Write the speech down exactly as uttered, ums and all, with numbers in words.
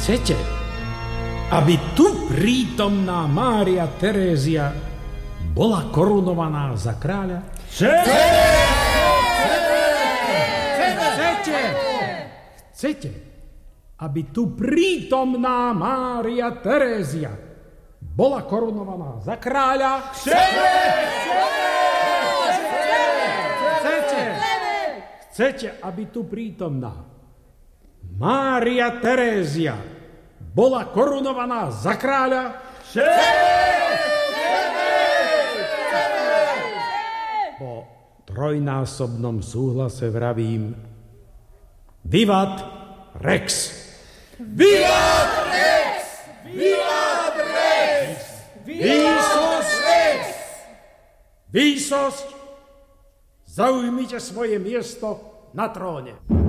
Chcete, aby tu prítomná Mária Terézia bola korunovaná za kráľa? Chcete! Chcete! Chcete, aby tu prítomná Mária Terézia bola korunovaná za kráľa? Chcete! Chcete! Chcete, aby tu prítomná Mária Terézia bola korunovaná za kráľa? Po trojnásobnom súhlase vravím Vivat Rex! Vivat Rex! Vivat Rex! Výsosť! Výsosť! Zaujmite svoje miesto na tróne.